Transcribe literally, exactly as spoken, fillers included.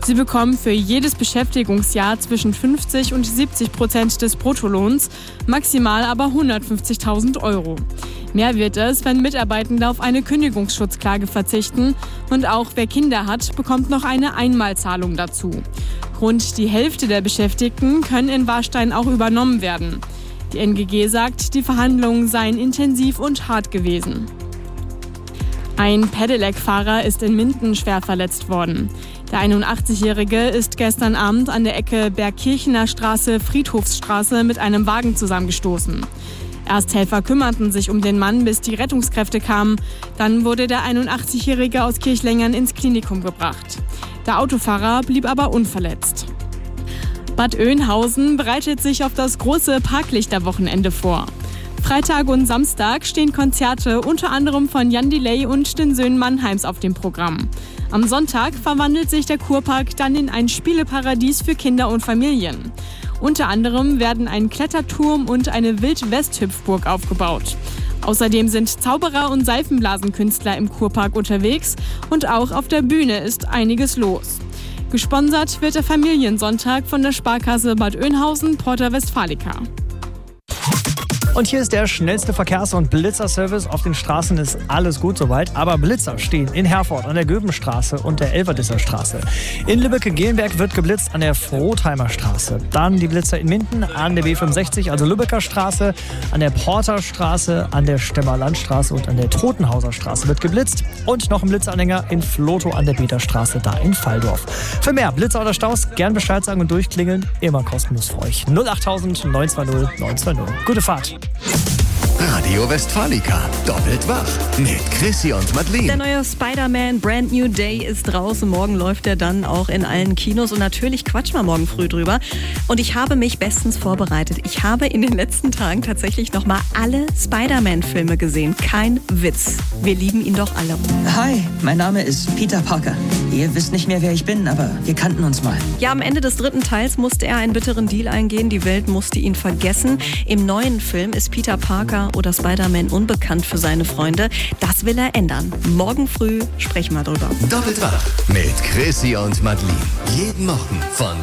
Sie bekommen für jedes Beschäftigungsjahr zwischen fünfzig und siebzig Prozent des Bruttolohns, maximal aber hundertfünfzigtausend Euro. Mehr wird es, wenn Mitarbeitende auf eine Kündigungsschutzklage verzichten, und auch wer Kinder hat, bekommt noch eine Einmalzahlung dazu. Rund die Hälfte der Beschäftigten können in Warstein auch übernommen werden. Die N G G sagt, die Verhandlungen seien intensiv und hart gewesen. Ein Pedelec-Fahrer ist in Minden schwer verletzt worden. Der einundachtzigjährige ist gestern Abend an der Ecke Bergkirchener Straße-Friedhofsstraße mit einem Wagen zusammengestoßen. Ersthelfer kümmerten sich um den Mann, bis die Rettungskräfte kamen. Dann wurde der einundachtzigjährige aus Kirchlengern ins Klinikum gebracht. Der Autofahrer blieb aber unverletzt. Bad Oeynhausen bereitet sich auf das große Parklichterwochenende vor. Freitag und Samstag stehen Konzerte unter anderem von Jan Delay und den Söhnen Mannheims auf dem Programm. Am Sonntag verwandelt sich der Kurpark dann in ein Spieleparadies für Kinder und Familien. Unter anderem werden ein Kletterturm und eine Wild-West-Hüpfburg aufgebaut. Außerdem sind Zauberer und Seifenblasenkünstler im Kurpark unterwegs und auch auf der Bühne ist einiges los. Gesponsert wird der Familiensonntag von der Sparkasse Bad Oeynhausen Porta Westfalica. Und hier ist der schnellste Verkehrs- und Blitzerservice. Auf den Straßen ist alles gut soweit, aber Blitzer stehen in Herford an der Göbenstraße und der Elverdisser Straße. In Lübbecke-Gelnberg wird geblitzt an der Frotheimer Straße. Dann die Blitzer in Minden an der B fünfundsechzig, also Lübecker Straße, an der Porterstraße, an der Stemmer Landstraße und an der Totenhauser Straße wird geblitzt. Und noch ein Blitzanhänger in Flotow an der Beterstraße, da in Valldorf. Für mehr Blitzer oder Staus gern Bescheid sagen und durchklingeln. Immer kostenlos für euch. null achttausend neun zwei null neun zwei null. Gute Fahrt. Radio Westfalica, doppelt wach mit Chrissy und Madeleine. Der neue Spider-Man Brand New Day ist draußen. Morgen läuft er dann auch in allen Kinos und natürlich quatschen wir morgen früh drüber. Und ich habe mich bestens vorbereitet. Ich habe in den letzten Tagen tatsächlich nochmal alle Spider-Man-Filme gesehen. Kein Witz. Wir lieben ihn doch alle. Hi, mein Name ist Peter Parker. Ihr wisst nicht mehr, wer ich bin, aber wir kannten uns mal. Ja, am Ende des dritten Teils musste er einen bitteren Deal eingehen. Die Welt musste ihn vergessen. Im neuen Film ist Peter Parker oder Spider-Man unbekannt für seine Freunde. Das will er ändern. Morgen früh sprechen wir drüber. Doppelt wach mit Chrissy und Madeleine. Jeden Morgen von